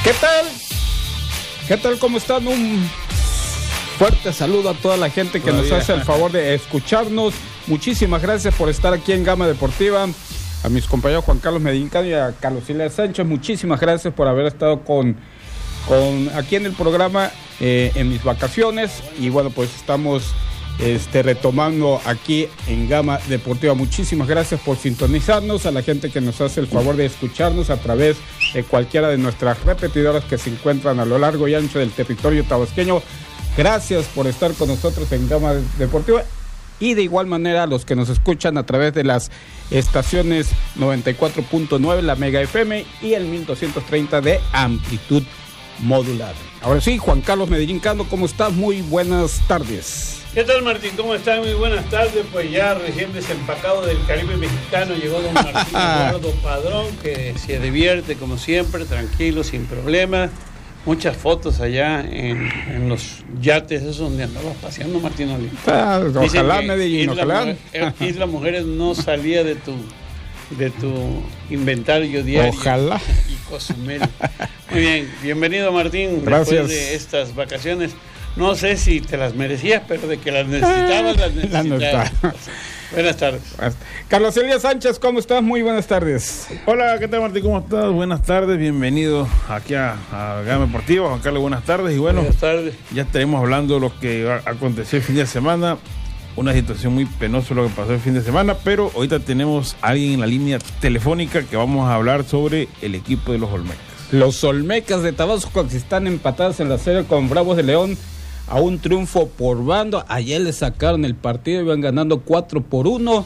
¿Qué tal? ¿Qué tal? ¿Cómo están? Un fuerte saludo a toda la gente que nos hace el favor de escucharnos. Muchísimas gracias por estar aquí en Gama Deportiva. A mis compañeros Juan Carlos Medincano y a Carlos Silvia Sánchez, muchísimas gracias por haber estado con aquí en el programa en mis vacaciones. Y bueno, pues estamos retomando aquí en Gama Deportiva. Muchísimas gracias por sintonizarnos, a la gente que nos hace el favor de escucharnos a través de cualquiera de nuestras repetidoras que se encuentran a lo largo y ancho del territorio tabasqueño. Gracias por estar con nosotros en Gama Deportiva. Y de igual manera a los que nos escuchan a través de las estaciones 94.9, la Mega FM y el 1230 de amplitud modulada. Ahora sí, Juan Carlos Medincano, ¿cómo estás? Muy buenas tardes. ¿Qué tal, Martín? ¿Cómo estás? Muy buenas tardes. Pues ya recién desempacado del Caribe mexicano llegó don Martín Eduardo Padrón, que se divierte como siempre, tranquilo, sin problemas. Muchas fotos allá en los yates esos donde andabas paseando, Martín Oli. Ojalá, Medellín, ojalá. Isla Mujeres no salía de tu inventario diario. Ojalá. Y Cozumel. Muy bien, bienvenido, Martín. Gracias. Después de estas vacaciones. No sé si te las merecías, pero de que las necesitabas, las necesitabas. Buenas tardes. Carlos Silvia Sánchez, ¿cómo estás? Muy buenas tardes. Hola, ¿qué tal, Martín? ¿Cómo estás? Buenas tardes, bienvenido aquí a Gama Deportiva. Juan Carlos, buenas tardes. Y bueno, buenas tardes. Ya estaremos hablando de lo que aconteció el fin de semana. Una situación muy penosa lo que pasó el fin de semana, pero ahorita tenemos a alguien en la línea telefónica que vamos a hablar sobre el equipo de los Olmecas. Los Olmecas de Tabasco, que están empatados en la serie con Bravos de León, a un triunfo por bando. Ayer le sacaron el partido, iban ganando 4-1.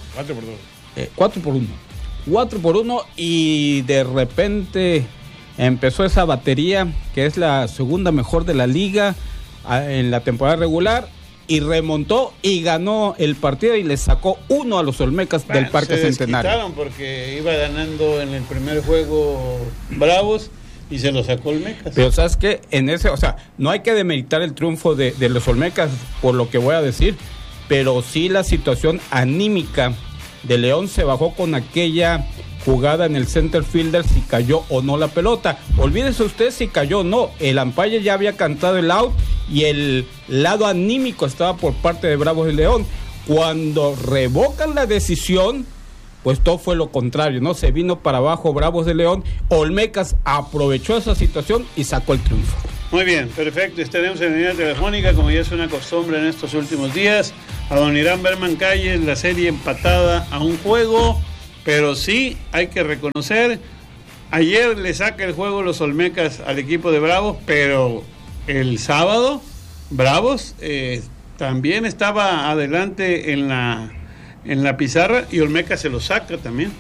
4-1 y de repente empezó esa batería que es la segunda mejor de la liga en la temporada regular y remontó y ganó el partido y le sacó 1 a los Olmecas del Parque Centenario. Se desquitaron porque iba ganando en el primer juego Bravos y se lo sacó Olmecas. Pero ¿sabes qué? No hay que demeritar el triunfo de los Olmecas por lo que voy a decir, pero sí la situación anímica de León se bajó con aquella jugada en el center fielder, si cayó o no la pelota. Olvídese usted si cayó o no. El umpire ya había cantado el out y el lado anímico estaba por parte de Bravos de León. Cuando revocan la decisión, pues todo fue lo contrario, ¿no? Se vino para abajo Bravos de León. Olmecas aprovechó esa situación y sacó el triunfo. Muy bien, perfecto. Estaremos en línea telefónica, como ya es una costumbre en estos últimos días, a don Irán Berman Calles, la serie empatada a un juego, pero sí hay que reconocer, ayer le saca el juego los Olmecas al equipo de Bravos, pero el sábado Bravos también estaba adelante en la pizarra y Olmeca se lo saca también.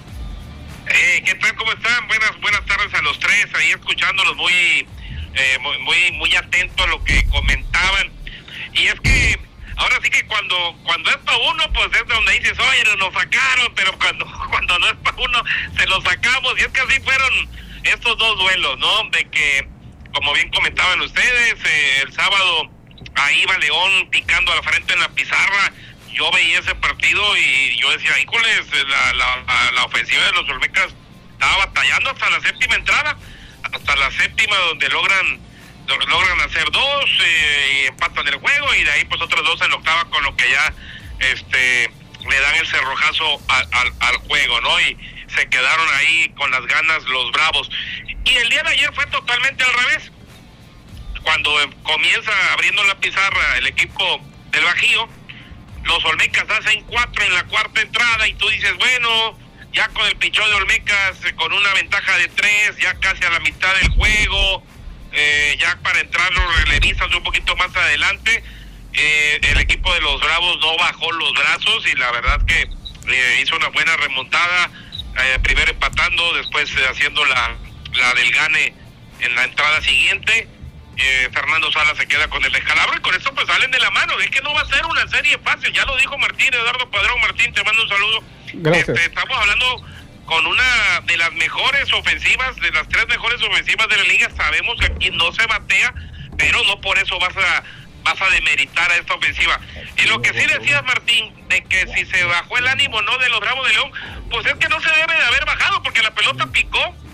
¿Qué tal? ¿Cómo están? Buenas tardes a los tres, ahí escuchándolos muy atento a lo que comentaban. Y es que ahora sí que cuando es para uno, pues es donde dices, oye, nos sacaron, pero cuando no es para uno, se lo sacamos. Y es que así fueron estos dos duelos, ¿no? De que, como bien comentaban ustedes, el sábado ahí va León picando a la frente en la pizarra. Yo veía ese partido y yo decía, híjoles, la ofensiva de los Olmecas estaba batallando hasta la séptima entrada, hasta la séptima donde logran hacer 2 y empatan el juego, y de ahí pues otros 2 en la octava, con lo que ya le dan el cerrojazo al juego, ¿no? Y se quedaron ahí con las ganas los Bravos. Y el día de ayer fue totalmente al revés. Cuando comienza abriendo la pizarra el equipo del Bajío, los Olmecas hacen 4 en la cuarta entrada y tú dices, bueno, ya con el pichón de Olmecas con una ventaja de 3, ya casi a la mitad del juego, ya para entrar los relevistas un poquito más adelante, el equipo de los Bravos no bajó los brazos y la verdad que hizo una buena remontada, primero empatando, después haciendo la del gane en la entrada siguiente. Fernando Salas se queda con el descalabro y con esto pues salen de la mano. Es que no va a ser una serie fácil, ya lo dijo Martín, Eduardo Padrón. Martín, te mando un saludo. Gracias. Estamos hablando con una de las mejores ofensivas, de las 3 mejores ofensivas de la liga. Sabemos que aquí no se batea, pero no por eso vas a demeritar a esta ofensiva. Y lo que sí decías, Martín, de que si se bajó el ánimo no de los Bravos de León, pues es que no se debe de haber bajado, porque la pelota picó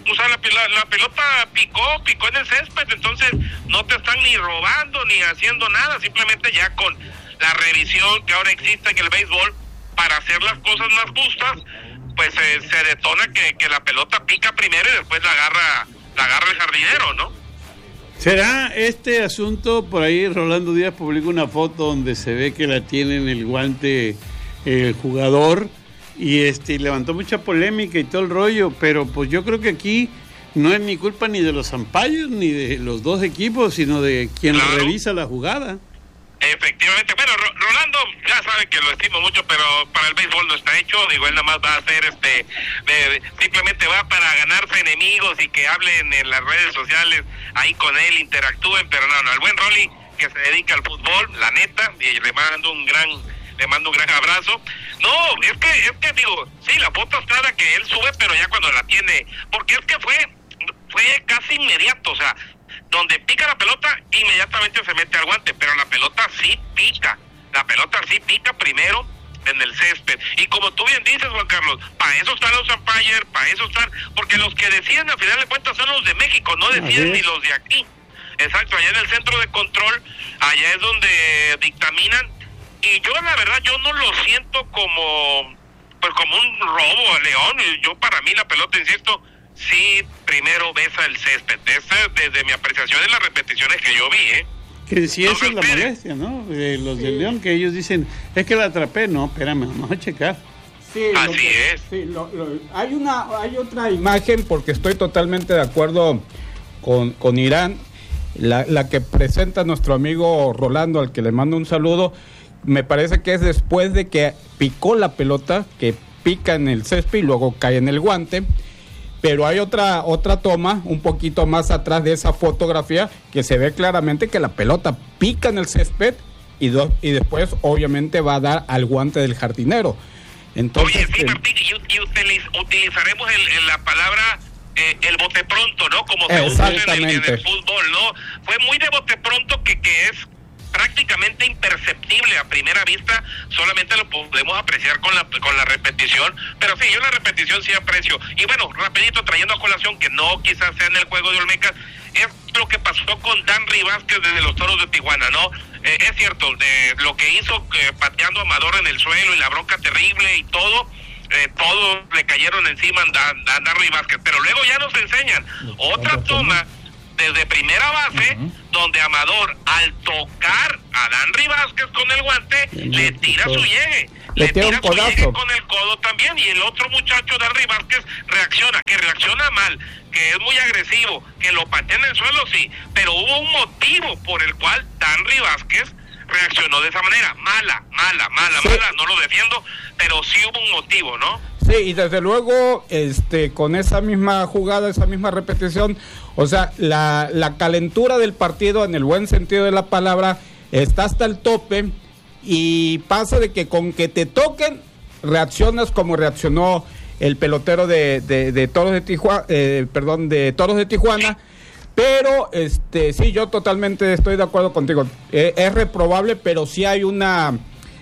O sea, la pelota picó en el césped, entonces no te están ni robando ni haciendo nada, simplemente ya con la revisión que ahora existe en el béisbol para hacer las cosas más justas, pues se detona que la pelota pica primero y después la agarra el jardinero, ¿no? ¿Será este asunto? Por ahí Rolando Díaz publicó una foto donde se ve que la tiene en el guante el jugador y levantó mucha polémica y todo el rollo, pero pues yo creo que aquí no es ni culpa ni de los umpires ni de los dos equipos, sino de quien revisa la jugada. Efectivamente, bueno, Rolando ya sabe que lo estimo mucho, pero para el béisbol no está hecho, digo, él nada más va a hacer simplemente va para ganarse enemigos y que hablen en las redes sociales, ahí con él interactúen, pero no, el buen Rolly que se dedica al fútbol, la neta, y le mando un gran abrazo. No, es que digo, sí, la foto está de que él sube, pero ya cuando la tiene, porque es que fue casi inmediato, o sea, donde pica la pelota, inmediatamente se mete al guante, pero la pelota sí pica primero en el césped, y como tú bien dices, Juan Carlos, para eso están los umpires, porque los que deciden al final de cuentas son los de México, no deciden ni los de aquí. Exacto, allá en el centro de control, allá es donde dictaminan, y yo la verdad, yo no lo siento como un robo a León. Yo, para mí, la pelota, insisto, sí primero besa el césped. Desde mi apreciación en las repeticiones que yo vi, Que sí, esa es la molestia, ¿no? Los del León, que ellos dicen, es que la atrapé. No, espérame, vamos a checar. Sí, así es. Sí, hay otra imagen, porque estoy totalmente de acuerdo con Irán, la que presenta nuestro amigo Rolando, al que le mando un saludo. Me parece que es después de que picó la pelota, que pica en el césped y luego cae en el guante. Pero hay otra toma un poquito más atrás de esa fotografía que se ve claramente que la pelota pica en el césped y después obviamente va a dar al guante del jardinero. Entonces, oye, sí, Martín, y utilizaremos la palabra el bote pronto, ¿no? Como se usa en el fútbol, ¿no? Fue muy de bote pronto que es prácticamente imperceptible a primera vista, solamente lo podemos apreciar con la repetición, pero sí, yo la repetición sí aprecio. Y bueno, rapidito, trayendo a colación, que no quizás sea en el juego de Olmecas, es lo que pasó con Danry Vázquez desde los Toros de Tijuana, ¿no? Es cierto, lo que hizo pateando a Amador en el suelo y la bronca terrible y todo, todos le cayeron encima a Danry Vázquez, pero luego ya nos enseñan otra toma desde primera base, donde Amador, al tocar a Danry Vázquez con el guante, le tira su llegue. Le tira su llegue con el codo también, y el otro muchacho, Danry Vázquez, reacciona mal, que es muy agresivo, que lo patea en el suelo, sí, pero hubo un motivo por el cual Danry Vázquez reaccionó de esa manera. Mala, no lo defiendo, pero sí hubo un motivo, ¿no? Sí, y desde luego, con esa misma jugada, esa misma repetición, o sea, la calentura del partido, en el buen sentido de la palabra, está hasta el tope, y pasa de que con que te toquen, reaccionas como reaccionó el pelotero de Toros de Tijuana, de Toros de Tijuana. Pero sí, yo totalmente estoy de acuerdo contigo. Es reprobable, pero sí hay una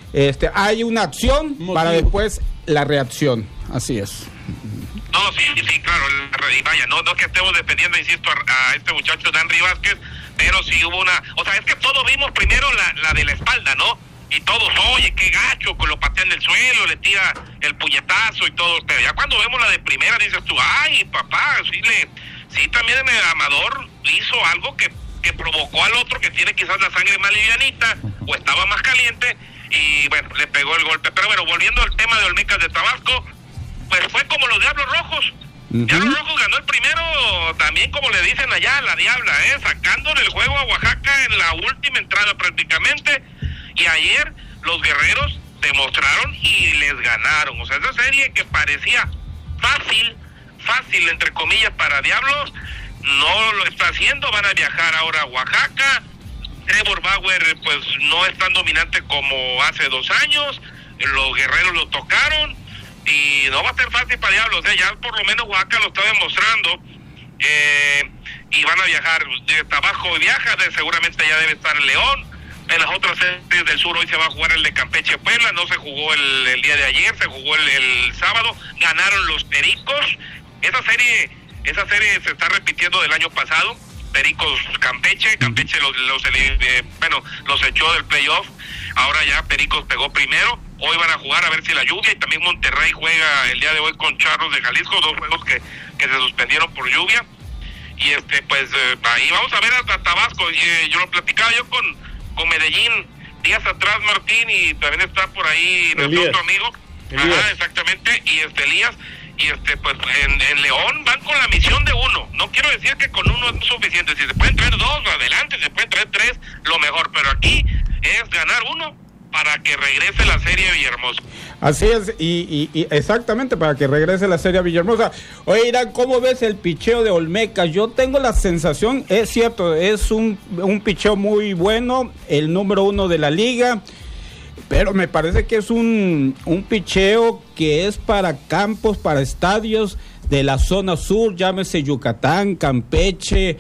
acción para después la reacción. Así es. No, sí, claro. Y vaya, no que estemos defendiendo, insisto, a este muchacho Danry Vázquez, pero sí hubo una... O sea, es que todos vimos primero la de la espalda, ¿no? Y todos, oye, qué gacho, que lo patea en el suelo, le tira el puñetazo y todo. Pero ya cuando vemos la de primera, dices tú, ay, papá, sí, también el Amador hizo algo que provocó al otro, que tiene quizás la sangre más livianita o estaba más caliente, y bueno, le pegó el golpe. Pero bueno, volviendo al tema de Olmecas de Tabasco, pues fue como los Diablos Rojos. Diablos Rojos ganó el primero, también como le dicen allá, la Diabla, sacándole el juego a Oaxaca en la última entrada prácticamente, y ayer los guerreros demostraron y les ganaron. O sea, esa serie que parecía fácil entre comillas para Diablos, no lo está haciendo. Van a viajar ahora a Oaxaca. Trevor Bauer pues no es tan dominante como hace 2 años. Los guerreros lo tocaron y no va a ser fácil para Diablos, ya por lo menos Oaxaca lo está demostrando. Y van a viajar de Tabasco, viaja, seguramente ya debe estar en León. En las otras series del sur hoy se va a jugar el de Campeche Puebla, no se jugó el día de ayer, se jugó el sábado, ganaron los Pericos. Esa serie esa serie se está repitiendo del año pasado. Pericos Campeche los echó del playoff. Ahora ya Pericos pegó primero. Hoy van a jugar a ver si la lluvia, y también Monterrey juega el día de hoy con Charros de Jalisco, 2 juegos que se suspendieron por lluvia. Y ahí vamos a ver hasta Tabasco. Yo lo platicaba yo con Medellín días atrás, Martín, y también está por ahí nuestro otro amigo. Ajá, exactamente, y Elías. Y pues en León van con la misión de uno. No quiero decir que con uno es suficiente. Si se pueden traer 2, adelante, si se pueden traer 3, lo mejor. Pero aquí es ganar uno para que regrese la serie Villahermosa. Así es, y exactamente, para que regrese la serie Villahermosa. Oye, Irán, ¿cómo ves el picheo de Olmecas? Yo tengo la sensación, es cierto, es un picheo muy bueno, el número 1 de la liga, pero me parece que es un picheo que es para campos, para estadios de la zona sur, llámese Yucatán, Campeche,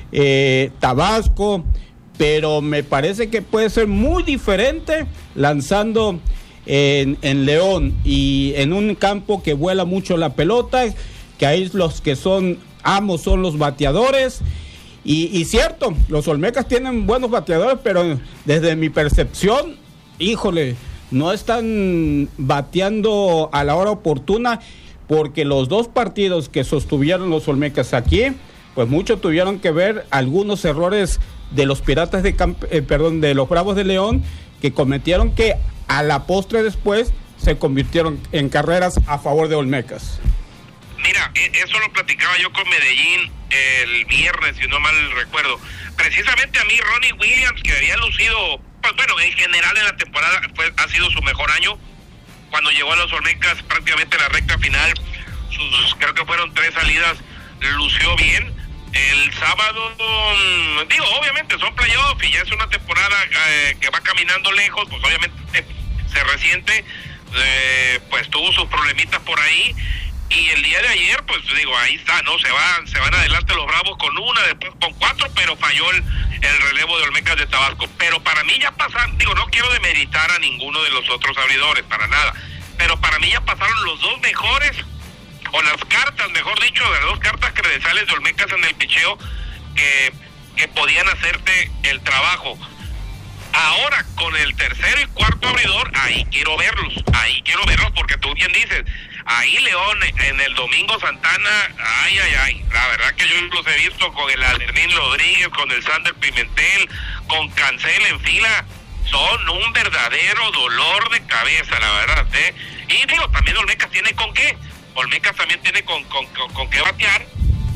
Tabasco, pero me parece que puede ser muy diferente lanzando en León y en un campo que vuela mucho la pelota, que ahí los que son amos son los bateadores. Y cierto, los Olmecas tienen buenos bateadores, pero desde mi percepción, híjole, no están bateando a la hora oportuna, porque los 2 partidos que sostuvieron los Olmecas aquí, pues mucho tuvieron que ver algunos errores de los Piratas de los Bravos de León, que cometieron, que a la postre después se convirtieron en carreras a favor de Olmecas. Mira, eso lo platicaba yo con Medellín el viernes, si no mal recuerdo. Precisamente a mí Ronnie Williams, que había lucido, pues bueno, en general en la temporada ha sido su mejor año. Cuando llegó a los Olmecas, prácticamente en la recta final, creo que fueron 3 salidas, lució bien. El sábado, obviamente son playoffs y ya es una temporada que va caminando lejos, pues obviamente se resiente, pues tuvo sus problemitas por ahí. Y el día de ayer, pues ahí está, ¿no? Se van adelante los Bravos con 1, después con 4, pero falló el relevo de Olmecas de Tabasco. Pero para mí ya pasaron, no quiero demeritar a ninguno de los otros abridores, para nada, pero para mí ya pasaron los 2 mejores, o las cartas, mejor dicho, de las 2 cartas credenciales de Olmecas en el picheo que podían hacerte el trabajo. Ahora, con el tercero y cuarto abridor, ahí quiero verlos, porque tú bien dices, ahí León, en el Domingo Santana, ay, la verdad que yo los he visto con el Alernín Rodríguez, con el Sander Pimentel, con Cancel en fila, son un verdadero dolor de cabeza, la verdad, Y también Olmecas tiene con qué, Olmecas también tiene con qué batear,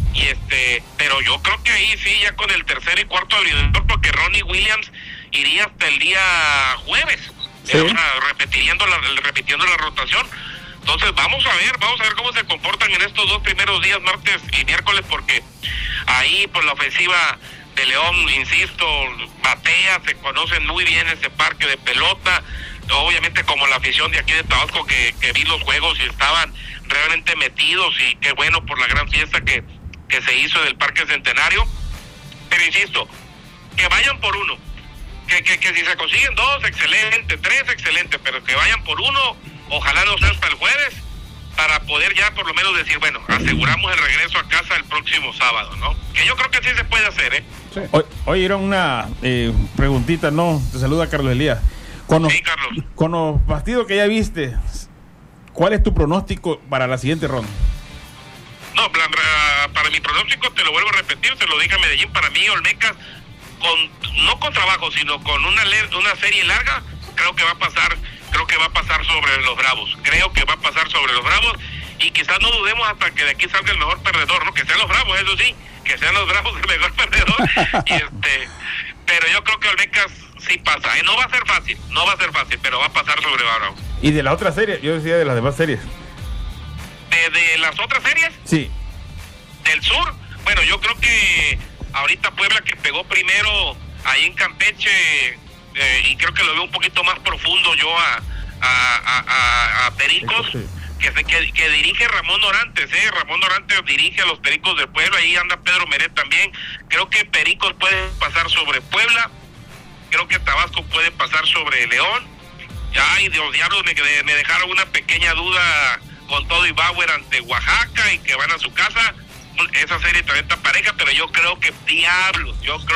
pero yo creo que ahí sí, ya con el tercero y cuarto abridor, porque Ronnie Williams iría hasta el día jueves, ¿sí? repitiendo la rotación. Entonces vamos a ver cómo se comportan en estos 2 primeros días, martes y miércoles, porque ahí pues la ofensiva de León, insisto, batea, se conocen muy bien ese parque de pelota, obviamente como la afición de aquí de Tabasco que vi los juegos y estaban realmente metidos, y qué bueno por la gran fiesta que se hizo del Parque Centenario, pero insisto, que vayan por 1, que si se consiguen 2, excelente, 3, excelente, pero que vayan por 1, ojalá no sea hasta el jueves, para poder ya por lo menos decir, bueno, aseguramos el regreso a casa el próximo sábado, ¿no? Que yo creo que sí se puede hacer, Sí. Oye, era una preguntita, ¿no? Te saluda Carlos Elías. Sí, Carlos. Con los partidos que ya viste, ¿cuál es tu pronóstico para la siguiente ronda? No, para mi pronóstico, te lo vuelvo a repetir, te lo dije a Medellín, para mí Olmecas, no con trabajo, sino con una serie larga, creo que va a pasar sobre los Bravos, y quizás no dudemos hasta que de aquí salga el mejor perdedor, ¿no? Que sean los Bravos, eso sí, que sean los Bravos el mejor perdedor, pero yo creo que Olmecas sí pasa, no va a ser fácil, pero va a pasar sobre Bravos. ¿Y de la otra serie? Yo decía de las demás series. ¿De las otras series? Sí. Del sur, bueno, yo creo que ahorita Puebla, que pegó primero ahí en Campeche, y creo que lo veo un poquito más profundo yo a Pericos, sí. que dirige Ramón Dorantes, Ramón Dorantes dirige a los Pericos de Puebla, ahí anda Pedro Meret también. Creo que Pericos puede pasar sobre Puebla, creo que Tabasco puede pasar sobre León. Ay, Dios, diablos, me dejaron una pequeña duda con todo y Bauer ante Oaxaca, y que van a su casa. esa serie también está pareja, pero yo creo que Diablos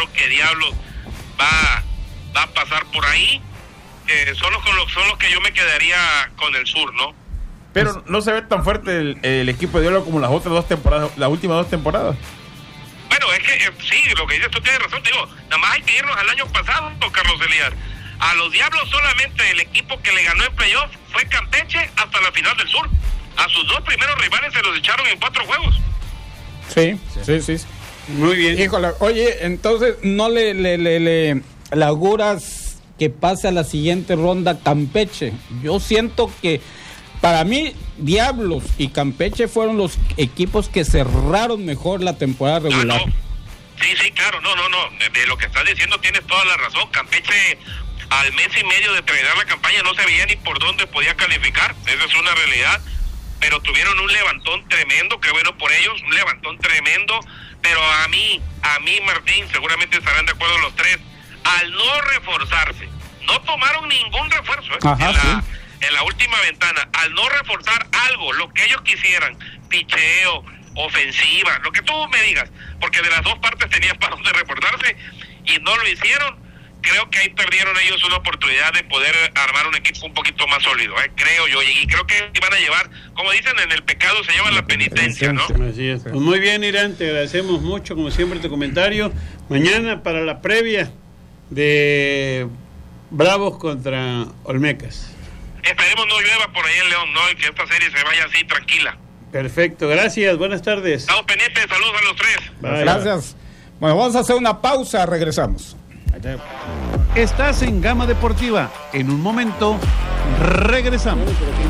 va a pasar por ahí. Son los que yo me quedaría con el sur, ¿no? Pero no se ve tan fuerte el equipo de Diablos como las últimas dos temporadas. Bueno, es que sí, lo que dices tú tienes razón, te digo, nada más hay que irnos al año pasado, Carlos Elías. A los Diablos solamente el equipo que le ganó en playoff fue Campeche hasta la final del sur. A sus dos primeros rivales se los echaron en 4 juegos. Sí. Muy bien. Híjole, oye, entonces no le auguras que pase a la siguiente ronda Campeche. Yo siento que para mí Diablos y Campeche fueron los equipos que cerraron mejor la temporada regular. No. Sí, claro, no. De lo que estás diciendo tienes toda la razón. Campeche al mes y medio de terminar la campaña no se veía ni por dónde podía calificar. Esa es una realidad. Pero tuvieron un levantón tremendo, que bueno por ellos, un levantón tremendo. Pero a mí, Martín, seguramente estarán de acuerdo los tres, al no reforzarse, no tomaron ningún refuerzo en la última ventana, al no reforzar algo, lo que ellos quisieran, picheo, ofensiva, lo que tú me digas, porque de las dos partes tenían para dónde reforzarse y no lo hicieron. Creo que ahí perdieron ellos una oportunidad de poder armar un equipo un poquito más sólido, creo yo, y creo que van a llevar, como dicen, en el pecado se lleva la penitencia, ¿no? Así es. Pues muy bien, Irán, te agradecemos mucho, como siempre, tu comentario. Mañana para la previa de Bravos contra Olmecas. Esperemos no llueva por ahí en León, ¿no? Y que esta serie se vaya así tranquila. Perfecto, gracias, buenas tardes. Estamos pendientes, saludos a los tres. Bye. Gracias. Bueno, vamos a hacer una pausa, regresamos. Estás en Gama Deportiva. En un momento, regresamos.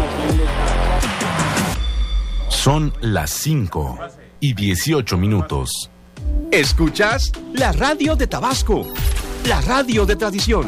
Son las 5:18. Escuchas la radio de Tabasco, la radio de tradición.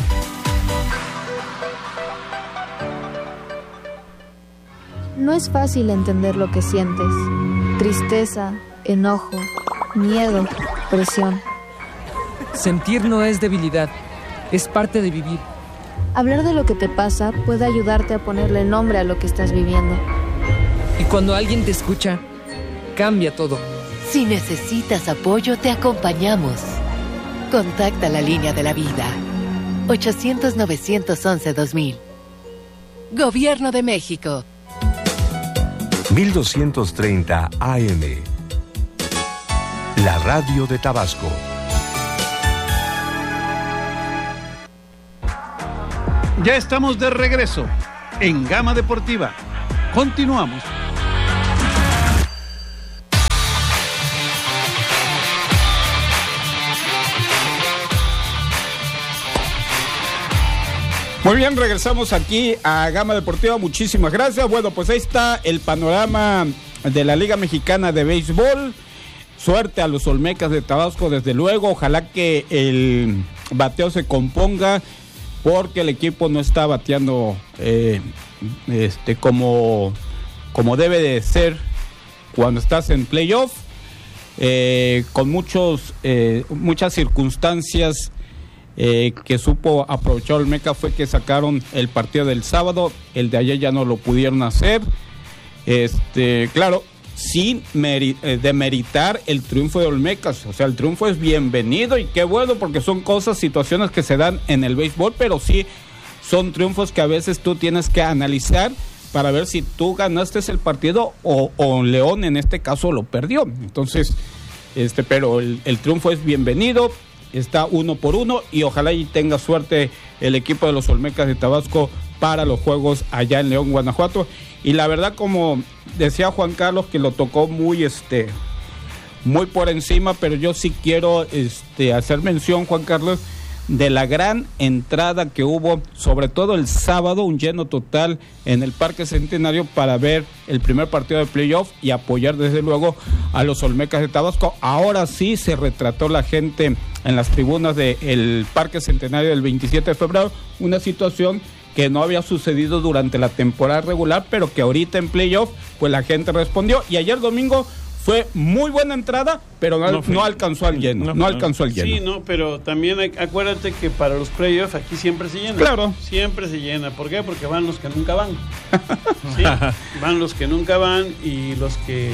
No es fácil entender lo que sientes. Tristeza, enojo, miedo, presión. Sentir no es debilidad, es parte de vivir. Hablar de lo que te pasa puede ayudarte a ponerle nombre a lo que estás viviendo. Y cuando alguien te escucha, cambia todo. Si necesitas apoyo, te acompañamos. Contacta la línea de la vida. 800-911-2000. Gobierno de México. 1230 AM. La radio de Tabasco. Ya estamos de regreso en Gama Deportiva. Continuamos. Muy bien, regresamos aquí a Gama Deportiva. Muchísimas gracias. Bueno, pues ahí está el panorama de la Liga Mexicana de Béisbol. Suerte a los Olmecas de Tabasco, desde luego. Ojalá que el bateo se componga, porque el equipo no está bateando como debe de ser cuando estás en playoff, con muchas circunstancias que supo aprovechar Olmeca. Fue que sacaron el partido del sábado, el de ayer ya no lo pudieron hacer, claro, sin demeritar el triunfo de Olmecas. O sea, el triunfo es bienvenido y qué bueno, porque son situaciones que se dan en el béisbol, pero sí son triunfos que a veces tú tienes que analizar para ver si tú ganaste el partido o León en este caso lo perdió. Entonces, pero el triunfo es bienvenido, está 1-1 y ojalá y tenga suerte el equipo de los Olmecas de Tabasco para los juegos allá en León, Guanajuato. Y la verdad, como decía Juan Carlos, que lo tocó muy por encima, pero yo sí quiero hacer mención, Juan Carlos, de la gran entrada que hubo, sobre todo el sábado, un lleno total en el Parque Centenario para ver el primer partido de playoff y apoyar desde luego a los Olmecas de Tabasco. Ahora sí se retrató la gente en las tribunas del Parque Centenario del 27 de febrero, una situación que no había sucedido durante la temporada regular, pero que ahorita en playoff pues la gente respondió, y ayer domingo fue muy buena entrada, pero no alcanzó al lleno. No alcanzó al lleno. Sí, no, pero también acuérdate que para los playoffs aquí siempre se llena. Claro. Siempre se llena. ¿Por qué? Porque van los que nunca van. Sí, van los que nunca van y los que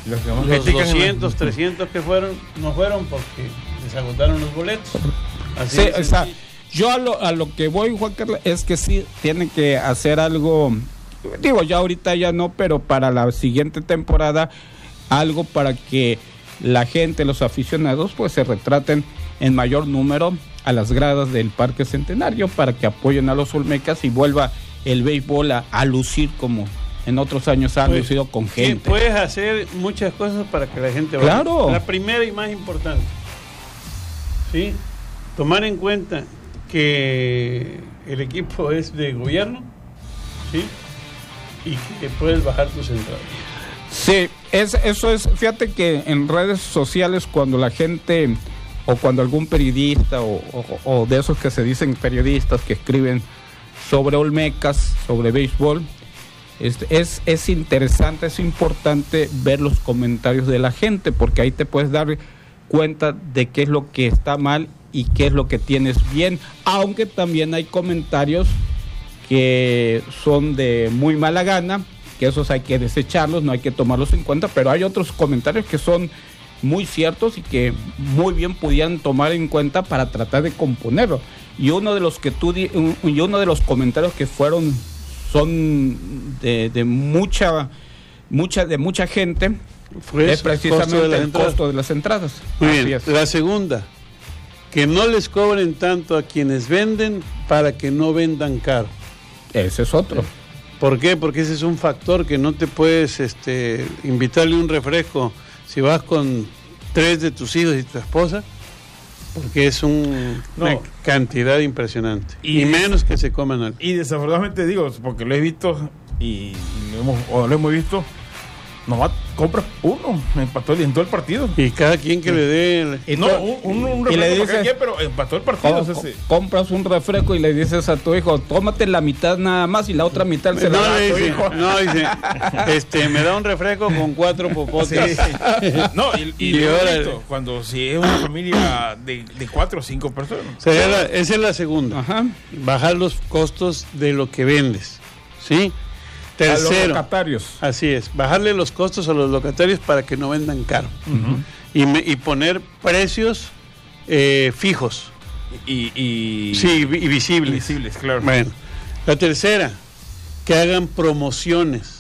Los 200, 300 que fueron, no fueron porque les agotaron los boletos. Así sí, o sea, yo a lo que voy, Juan Carlos, es que sí tienen que hacer algo, digo, ya ahorita ya no, pero para la siguiente temporada, algo para que la gente, los aficionados, pues se retraten en mayor número a las gradas del Parque Centenario para que apoyen a los Olmecas y vuelva el béisbol a lucir como en otros años ha lucido con gente. Sí, puedes hacer muchas cosas para que la gente vaya. Claro. La primera y más importante, ¿sí? Tomar en cuenta que el equipo es de gobierno, ¿sí? Y que puedes bajar tus entradas. Sí, eso es, fíjate que en redes sociales cuando la gente o cuando algún periodista o de esos que se dicen periodistas que escriben sobre Olmecas, sobre béisbol, es interesante, es importante ver los comentarios de la gente, porque ahí te puedes dar cuenta de qué es lo que está mal y qué es lo que tienes bien, aunque también hay comentarios que son de muy mala gana, que esos hay que desecharlos, no hay que tomarlos en cuenta, pero hay otros comentarios que son muy ciertos y que muy bien podían tomar en cuenta para tratar de componerlo. Y uno de los comentarios que son de mucha gente es precisamente el costo de las entradas. Muy bien. La segunda, que no les cobren tanto a quienes venden para que no vendan caro. Ese es otro. ¿Por qué? Porque ese es un factor que no te puedes invitarle un refresco si vas con 3 de tus hijos y tu esposa, porque es una cantidad impresionante. Y menos que se coman algo. Y desafortunadamente digo, porque lo he visto y lo hemos visto, nomás compras uno, empató en todo el partido. Y cada quien que le dé... un y le dices, pero empató el partido. Compras un refresco y le dices a tu hijo, tómate la mitad nada más y la otra mitad se la da a tu hijo. No, dice, me da un refresco con 4 popotes. Sí. No, y ahora, cuando si es una familia de 4 o 5 personas. Esa es la segunda. Ajá. Bajar los costos de lo que vendes, ¿sí? Tercero, a los locatarios. Así es, bajarle los costos a los locatarios para que no vendan caro. Uh-huh. Y poner precios fijos. Y visibles. Visibles, claro. Bueno, la tercera, que hagan promociones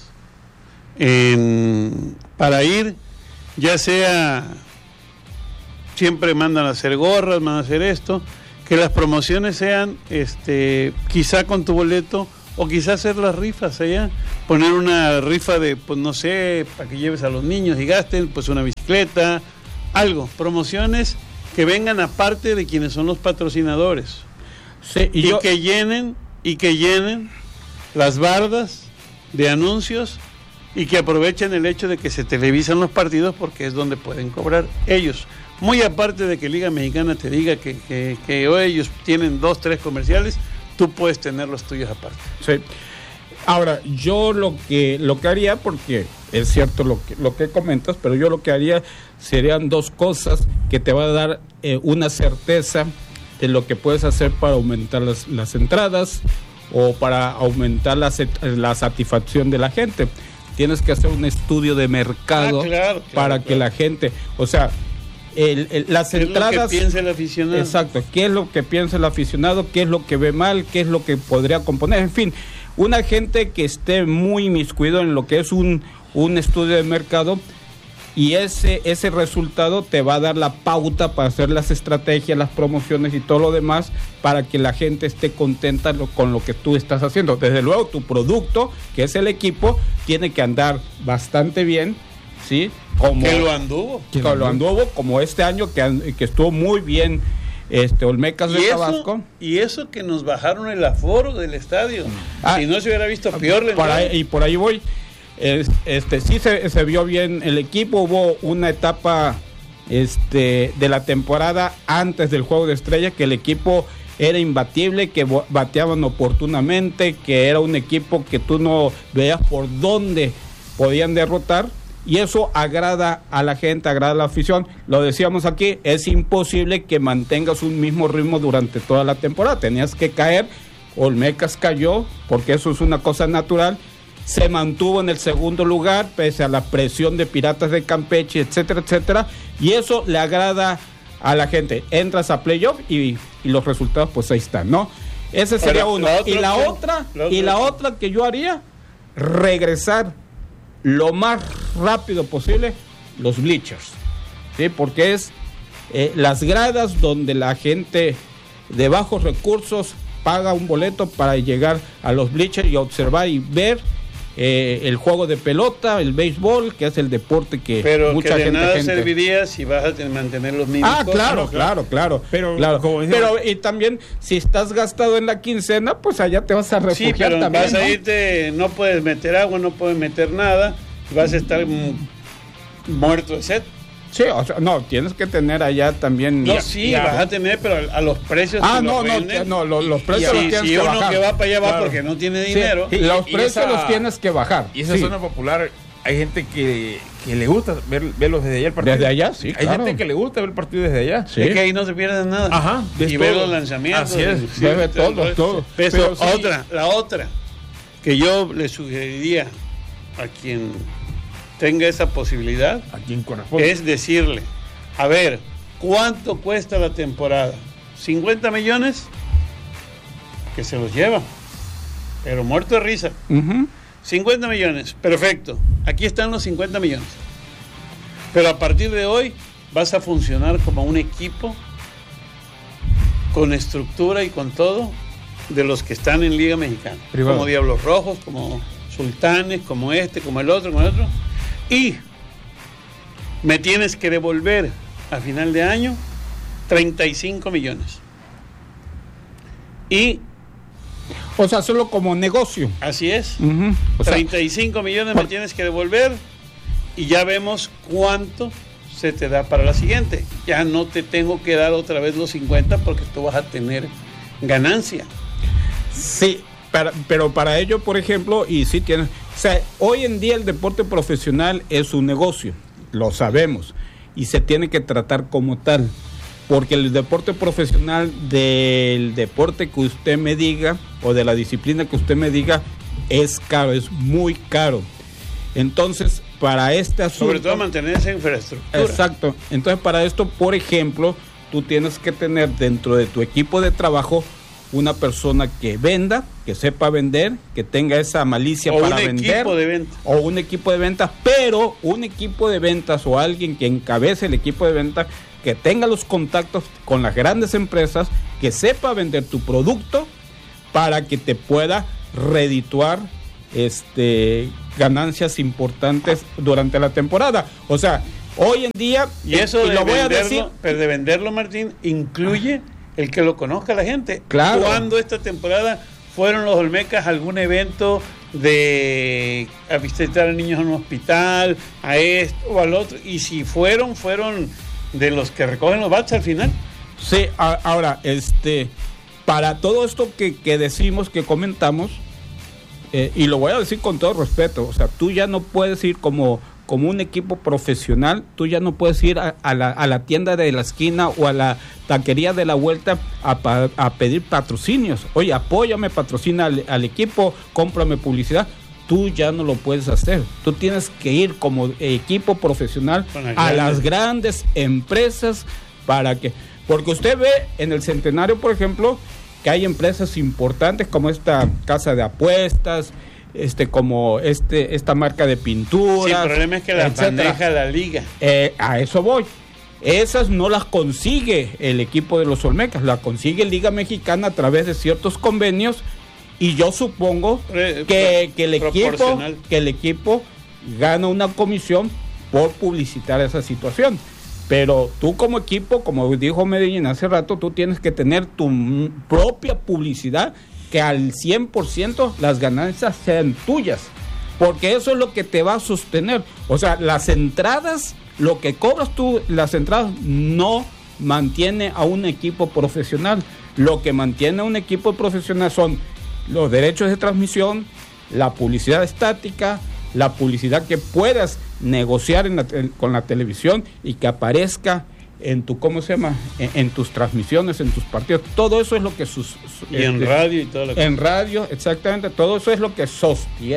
para ir, ya sea, siempre mandan a hacer gorras, mandan a hacer esto, que las promociones sean, quizá con tu boleto, o quizás hacer las rifas allá, poner una rifa de, pues no sé, para que lleves a los niños y gasten, pues una bicicleta, algo, promociones que vengan aparte de quienes son los patrocinadores. Sí, que llenen las bardas de anuncios y que aprovechen el hecho de que se televisan los partidos porque es donde pueden cobrar ellos. Muy aparte de que Liga Mexicana te diga que hoy ellos tienen 2, 3 comerciales, tú puedes tener los tuyos aparte. Sí. Ahora, yo lo que haría, porque es cierto lo que comentas, pero yo lo que haría serían 2 cosas que te va a dar una certeza de lo que puedes hacer para aumentar las entradas o para aumentar la satisfacción de la gente. Tienes que hacer un estudio de mercado para que la gente, o sea, las entradas, ¿qué es lo que piensa el aficionado? Exacto, qué es lo que piensa el aficionado, qué es lo que ve mal, qué es lo que podría componer, en fin, una gente que esté muy inmiscuido en lo que es un estudio de mercado, y ese resultado te va a dar la pauta para hacer las estrategias, las promociones y todo lo demás para que la gente esté contenta con lo que tú estás haciendo. Desde luego tu producto, que es el equipo, tiene que andar bastante bien, ¿sí? Que lo anduvo. Como este año que estuvo muy bien Olmecas de Tabasco. Y eso que nos bajaron el aforo del estadio. Si no se hubiera visto peor. Por ahí voy. Sí se vio bien el equipo. Hubo una etapa de la temporada antes del Juego de Estrellas que el equipo era imbatible, que bateaban oportunamente, que era un equipo que tú no veías por dónde podían derrotar. Y eso agrada a la gente, agrada a la afición. Lo decíamos aquí, es imposible que mantengas un mismo ritmo durante toda la temporada. Tenías que caer, Olmecas cayó, porque eso es una cosa natural. se mantuvo en el segundo lugar pese a la presión de Piratas de Campeche, etcétera, etcétera, y eso le agrada a la gente. Entras a playoff y los resultados pues ahí están, ¿no? Ese sería uno. Y la otra que yo haría, regresar lo más rápido posible los bleachers, ¿sí? Porque es las gradas donde la gente de bajos recursos paga un boleto para llegar a los bleachers y observar y ver el juego de pelota, el béisbol, que es el deporte que mucha gente... Pero que de nada serviría si vas a mantener los mismos costos. Claro. Pero y también, si estás gastado en la quincena, pues allá te vas a refugiar. Sí, pero también, vas a irte, no puedes meter agua, no puedes meter nada, vas a estar muerto de sed. Sí, o sea, no, tienes que tener allá también... No, sí, vas a tener, pero a los precios que los precios los tienes que bajar. Si uno que va para allá va porque no tiene dinero... Sí, los precios los tienes que bajar. Y esa zona popular, hay gente que le gusta verlos desde allá el partido. ¿Desde allá? Sí, hay gente que le gusta ver el partido desde allá. Sí. Es que ahí no se pierde nada. Ajá. Y ver los lanzamientos. Así es. Sí, todo. Pero la otra que yo le sugeriría a quien tenga esa posibilidad, a quien corresponde, es decirle, a ver, ¿cuánto cuesta la temporada? ¿50 millones? Que se los lleva, pero muerto de risa. 50 millones, perfecto, aquí están los 50 millones, pero a partir de hoy vas a funcionar como un equipo con estructura y con todo de los que están en Liga Mexicana, privado, como Diablos Rojos, como Sultanes, como como el otro, y me tienes que devolver a final de año 35 millones. Y o sea, solo como negocio. Así es. 35 millones me tienes que devolver y ya vemos cuánto se te da para la siguiente. Ya no te tengo que dar otra vez los 50 porque tú vas a tener ganancia. Sí, pero para ello, por ejemplo, y sí tienes... O sea, hoy en día el deporte profesional es un negocio, lo sabemos, y se tiene que tratar como tal, porque el deporte profesional del deporte que usted me diga, o de la disciplina que usted me diga, es caro, es muy caro. Entonces, para este asunto... Sobre todo mantener esa infraestructura. Exacto. Entonces, para esto, por ejemplo, tú tienes que tener dentro de tu equipo de trabajo una persona que venda, que sepa vender, que tenga esa malicia para vender. O un equipo de ventas, pero un equipo de ventas o alguien que encabece el equipo de ventas, que tenga los contactos con las grandes empresas, que sepa vender tu producto para que te pueda redituar ganancias importantes durante la temporada. O sea, hoy en día, y eso de venderlo, Martín, incluye el que lo conozca la gente. Claro. Cuando esta temporada fueron los Olmecas a algún evento a visitar a niños en un hospital, a esto o al otro, y si fueron de los que recogen los bats al final. Sí, ahora, para todo esto que decimos, que comentamos, y lo voy a decir con todo respeto, o sea, tú ya no puedes ir como un equipo profesional, tú ya no puedes ir a la tienda de la esquina o a la taquería de la vuelta a pedir patrocinios. Oye, apóyame, patrocina al equipo, cómprame publicidad. Tú ya no lo puedes hacer. Tú tienes que ir como equipo profesional a las grandes empresas porque usted ve en el Centenario, por ejemplo, que hay empresas importantes como esta casa de apuestas, como esta marca de pinturas. Sí, el problema es que las maneja la liga. A eso voy. Esas no las consigue el equipo de los Olmecas, la consigue Liga Mexicana a través de ciertos convenios, y yo supongo que el equipo gana una comisión por publicitar esa situación. Pero tú como equipo, como dijo Medellín hace rato, tú tienes que tener tu propia publicidad, que al 100% las ganancias sean tuyas, porque eso es lo que te va a sostener. O sea, las entradas, lo que cobras tú, las entradas no mantiene a un equipo profesional. Lo que mantiene a un equipo profesional son los derechos de transmisión, la publicidad estática, la publicidad que puedas negociar con la televisión y que aparezca en tu, en tus transmisiones, en tus partidos. Todo eso es lo que y en radio y todo lo que... En radio, exactamente, todo eso es lo que sostiene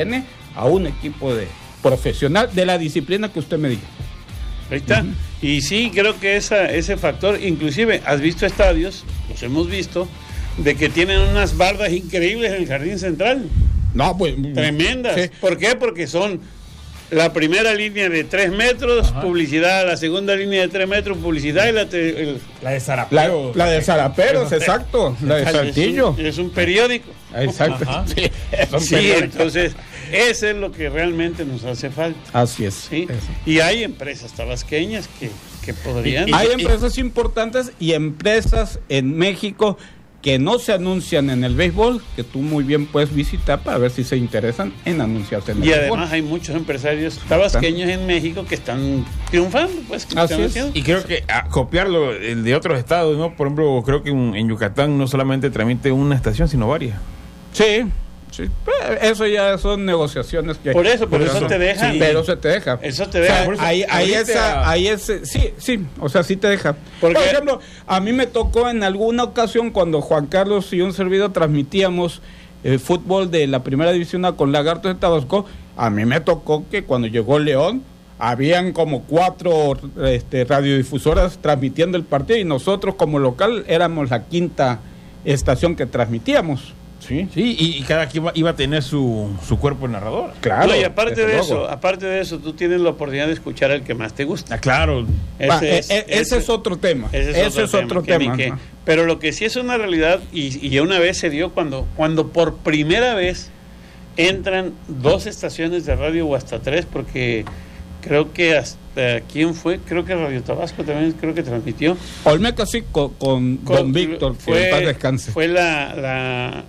a un equipo de profesional de la disciplina que usted me diga. Ahí está. Y sí, creo que ese factor, inclusive, has visto estadios, los hemos visto, de que tienen unas bardas increíbles en el jardín central. No, pues. Tremendas. Sí. ¿Por qué? Porque son la primera línea de 3 metros, publicidad, la segunda línea de 3 metros, publicidad, y la de Zaraperos. La de Zaraperos, exacto. La de Saltillo. Es un periódico. Exacto. Sí, entonces, eso es lo que realmente nos hace falta. Así es. ¿Sí? Y hay empresas tabasqueñas que podrían. Hay empresas importantes y empresas en México que no se anuncian en el béisbol, que tú muy bien puedes visitar para ver si se interesan en anunciarse en el béisbol. Y además hay muchos empresarios tabasqueños en México que están triunfando, pues. Así es. Y creo que copiarlo de otros estados, ¿no? Por ejemplo, creo que en Yucatán no solamente transmite una estación, sino varias. Sí. Sí, eso ya son negociaciones que por eso te deja. Sí, pero se te deja. Eso te deja. O sea, sí, o sea, sí te deja. Por ejemplo, a mí me tocó en alguna ocasión cuando Juan Carlos y un servidor transmitíamos fútbol de la primera división A con Lagartos de Tabasco. A mí me tocó que cuando llegó León habían como 4 radiodifusoras transmitiendo el partido y nosotros como local éramos la 5ª estación que transmitíamos. Sí, y cada quien iba a tener su cuerpo narrador. Claro. No, y aparte de eso, tú tienes la oportunidad de escuchar al que más te gusta. Claro. Ese es otro tema. Ese es otro tema. Pero lo que sí es una realidad, y una vez se dio cuando por primera vez entran 2 estaciones de radio o hasta 3, porque creo que hasta ¿quién fue? Creo que Radio Tabasco también creo que transmitió. Olmeca sí con Don Víctor, que en paz descanse. Fue la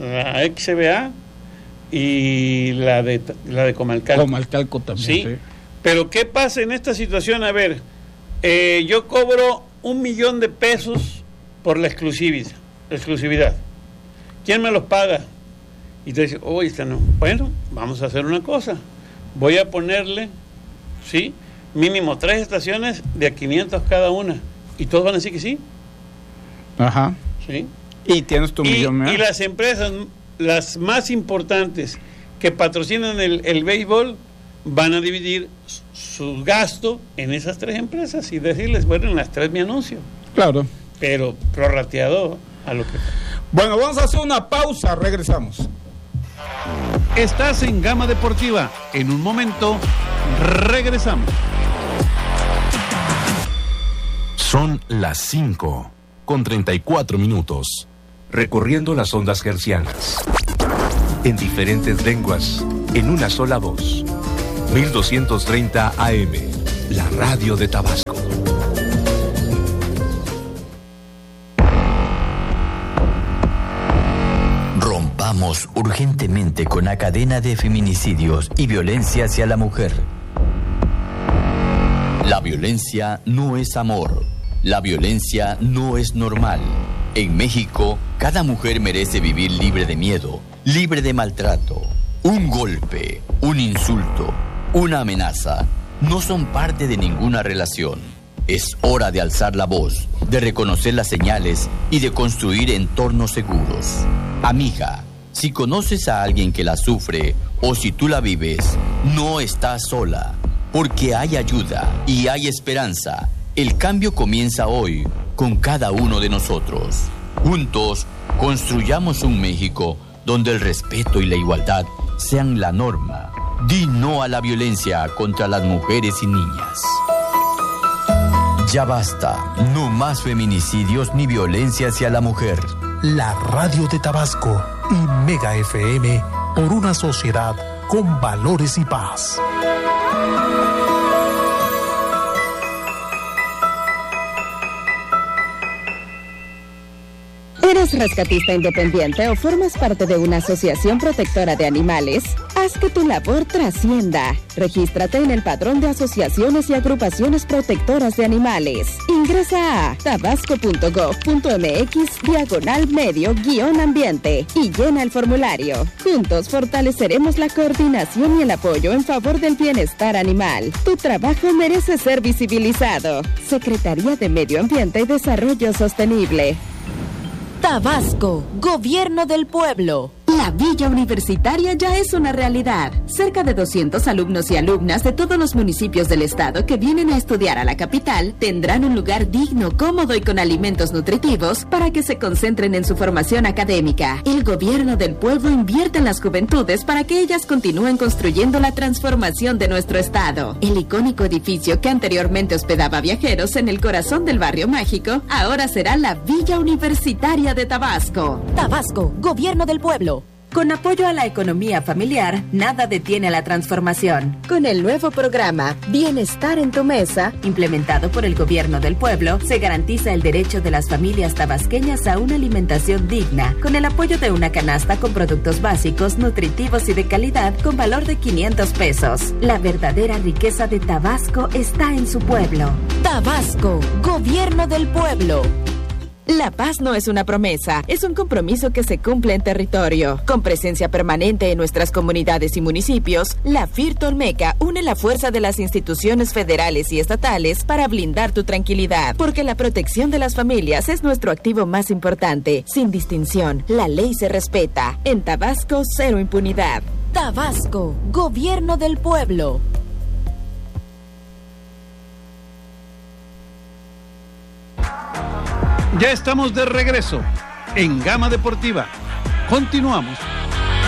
XBA y la de Comalcalco. Comalcalco también. ¿Sí? Pero ¿qué pasa en esta situación? A ver, yo cobro $1,000,000 por la exclusividad. ¿Quién me los paga? Y te dice, no. Bueno, vamos a hacer una cosa. Voy a ponerle, ¿sí? Mínimo 3 estaciones de a 500 cada una. Y todos van a decir que sí. Ajá. ¿Sí? Y tienes tu millón. Y las empresas, las más importantes que patrocinan el béisbol, van a dividir su gasto en esas 3 empresas y decirles, bueno, en las 3 mi anuncio. Claro. Pero prorrateado a lo que... Bueno, vamos a hacer una pausa, regresamos. Estás en Gama Deportiva. En un momento, regresamos. Son las 5:34. Recorriendo las ondas hercianas. En diferentes lenguas, en una sola voz. 1230 AM, la radio de Tabasco. Rompamos urgentemente con la cadena de feminicidios y violencia hacia la mujer. La violencia no es amor. La violencia no es normal. En México, cada mujer merece vivir libre de miedo, libre de maltrato. Un golpe, un insulto, una amenaza no son parte de ninguna relación. Es hora de alzar la voz, de reconocer las señales y de construir entornos seguros. Amiga, si conoces a alguien que la sufre o si tú la vives, no estás sola, porque hay ayuda y hay esperanza. El cambio comienza hoy, con cada uno de nosotros. Juntos, construyamos un México donde el respeto y la igualdad sean la norma. Di no a la violencia contra las mujeres y niñas. Ya basta, no más feminicidios ni violencia hacia la mujer. La radio de Tabasco y Mega FM por una sociedad con valores y paz. ¿Eres rescatista independiente o formas parte de una asociación protectora de animales? Haz que tu labor trascienda. Regístrate en el Padrón de Asociaciones y Agrupaciones Protectoras de Animales. Ingresa a tabasco.gov.mx/medio-ambiente y llena el formulario. Juntos fortaleceremos la coordinación y el apoyo en favor del bienestar animal. Tu trabajo merece ser visibilizado. Secretaría de Medio Ambiente y Desarrollo Sostenible. Tabasco, Gobierno del Pueblo. La Villa Universitaria ya es una realidad. Cerca de 200 alumnos y alumnas de todos los municipios del estado que vienen a estudiar a la capital tendrán un lugar digno, cómodo y con alimentos nutritivos para que se concentren en su formación académica. El gobierno del pueblo invierte en las juventudes para que ellas continúen construyendo la transformación de nuestro estado. El icónico edificio que anteriormente hospedaba viajeros en el corazón del barrio mágico, ahora será la Villa Universitaria de Tabasco. Tabasco, Gobierno del Pueblo. Con apoyo a la economía familiar, nada detiene la transformación. Con el nuevo programa Bienestar en tu Mesa, implementado por el Gobierno del Pueblo, se garantiza el derecho de las familias tabasqueñas a una alimentación digna, con el apoyo de una canasta con productos básicos, nutritivos y de calidad con valor de 500 pesos. La verdadera riqueza de Tabasco está en su pueblo. Tabasco, Gobierno del Pueblo. La paz no es una promesa, es un compromiso que se cumple en territorio. Con presencia permanente en nuestras comunidades y municipios, la FIRT Olmeca une la fuerza de las instituciones federales y estatales para blindar tu tranquilidad, porque la protección de las familias es nuestro activo más importante. Sin distinción, la ley se respeta. En Tabasco, cero impunidad. Tabasco, Gobierno del Pueblo. Ya estamos de regreso en Gama Deportiva. Continuamos.